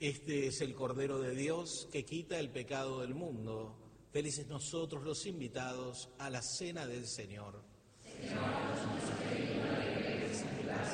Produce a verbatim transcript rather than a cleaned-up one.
Este es el Cordero de Dios que quita el pecado del mundo. Felices nosotros los invitados a la cena del Señor. Señor, danos un sacrificio de gracias.